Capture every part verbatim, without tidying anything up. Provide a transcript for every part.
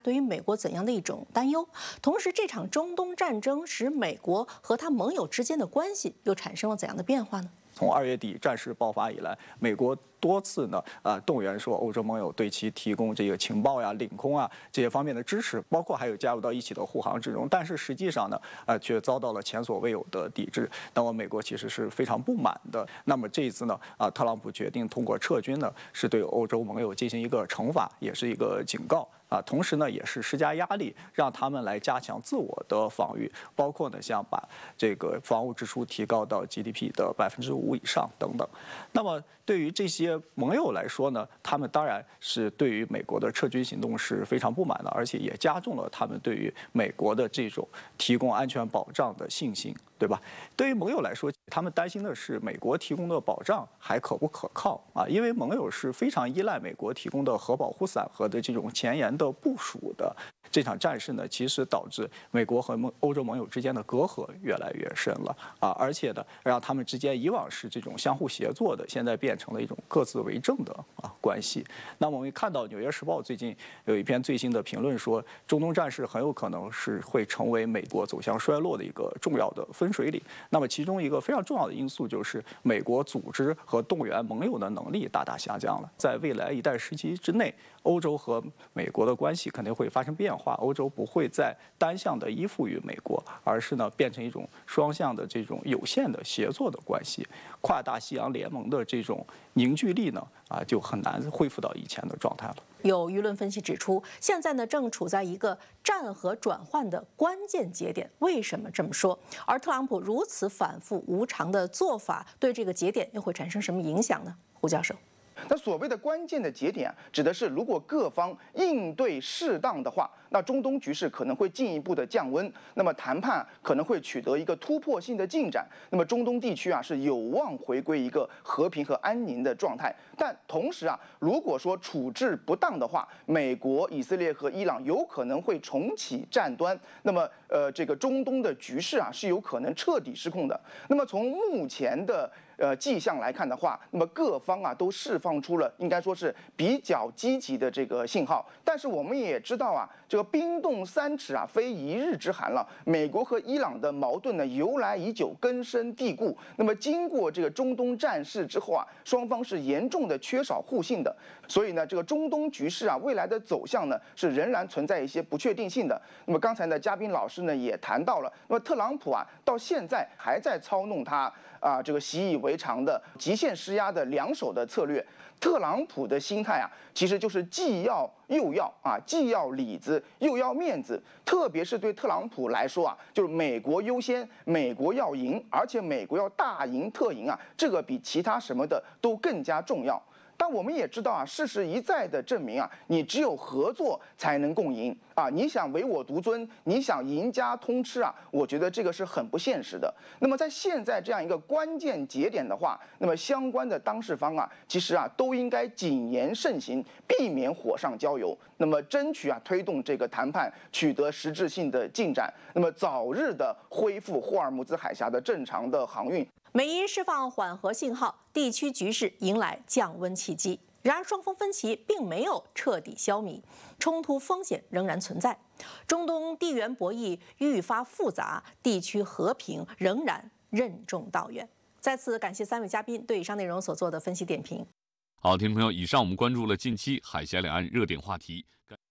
对于美国怎样的一种担忧？同时，这场中东战争使美国和他盟友之间的关系又产生了怎样的变化呢？ 从二月底战事爆发以来，美国多次呢呃动员说欧洲盟友对其提供这个情报呀、领空啊这些方面的支持，包括还有加入到一起的护航之中。但是实际上呢，呃却遭到了前所未有的抵制。那么美国其实是非常不满的。那么这一次呢，啊、呃、特朗普决定通过撤军呢，是对欧洲盟友进行一个惩罚，也是一个警告。啊，同时呢，也是施加压力，让他们来加强自我的防御，包括呢，像把这个防务支出提高到 G D P 的百分之五以上等等。那么对于这些盟友来说呢，他们当然是对于美国的撤军行动是非常不满的，而且也加重了他们对于美国的这种提供安全保障的信心，对吧？对于盟友来说，他们担心的是美国提供的保障还可不可靠啊？因为盟友是非常依赖美国提供的核保护伞和的这种前沿的部署的。这场战事呢，其实导致美国和盟欧洲盟友之间的隔阂越来越深了啊，而且呢，让他们之间以往是这种相互协作的，现在变成了一种各自为政的啊关系。那么我们看到《纽约时报》最近有一篇最新的评论说，中东战事很有可能是会成为美国走向衰落的一个重要的分水岭。那么其中一个非常重要的因素就是美国组织和动员盟友的能力大大下降了。在未来一段时期之内，欧洲和美国的关系肯定会发生变化。欧洲不会再单向的依附于美国，而是呢变成一种双向的这种有限的协作的关系。跨大西洋联盟的这种凝聚力呢，啊就很难恢复到以前的状态了。 有舆论分析指出，现在呢正处在一个战和转换的关键节点。为什么这么说？而特朗普如此反复无常的做法，对这个节点又会产生什么影响呢？胡教授。 那所谓的关键的节点啊，指的是如果各方应对适当的话，那中东局势可能会进一步的降温，那么谈判可能会取得一个突破性的进展，那么中东地区啊是有望回归一个和平和安宁的状态。但同时啊，如果说处置不当的话，美国、以色列和伊朗有可能会重启战端，那么呃这个中东的局势啊是有可能彻底失控的。那么从目前的呃迹象来看的话，那么各方啊都释放出了应该说是比较积极的这个信号。但是我们也知道啊，这个冰冻三尺啊非一日之寒了。美国和伊朗的矛盾呢由来已久，根深蒂固。那么经过这个中东战事之后啊，双方是严重的缺少互信的。所以呢，这个中东局势啊未来的走向呢是仍然存在一些不确定性的。那么刚才呢嘉宾老师呢也谈到了，那么特朗普啊到现在还在操弄他啊这个习以为常的极限施压的两手的策略。特朗普的心态啊，其实就是既要又要啊，既要里子又要面子。特别是对特朗普来说啊，就是美国优先，美国要赢，而且美国要大赢特赢啊，这个比其他什么的都更加重要。但我们也知道啊，事实一再的证明啊，你只有合作才能共赢啊！你想唯我独尊，你想赢家通吃啊，我觉得这个是很不现实的。那么在现在这样一个关键节点的话，那么相关的当事方啊，其实啊都应该谨言慎行，避免火上浇油。那么争取啊推动这个谈判取得实质性的进展，那么早日的恢复霍尔木兹海峡的正常的航运。 美伊释放缓和信号，地区局势迎来降温契机。然而，双方分歧并没有彻底消弭，冲突风险仍然存在。中东地缘博弈愈发复杂，地区和平仍然任重道远。再次感谢三位嘉宾对以上内容所做的分析点评。 好，听众朋友，以上我们关注了近期海峡两岸热点话题。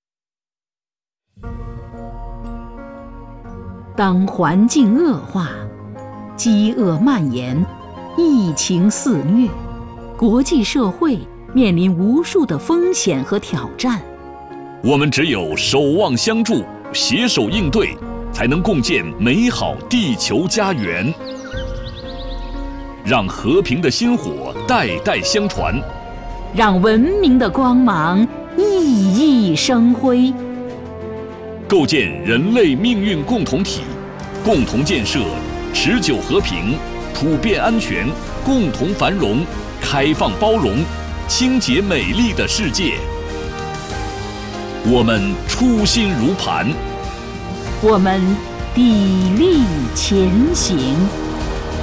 当环境恶化，饥饿蔓延，疫情肆虐，国际社会面临无数的风险和挑战。 我们只有守望相助，携手应对，才能共建美好地球家园。让和平的薪火代代相传， 让文明的光芒熠熠生辉。 构建人类命运共同体，共同建设持久和平、普遍安全、共同繁荣、开放包容、清洁美丽的世界。我们初心如磐， 我们砥砺前行。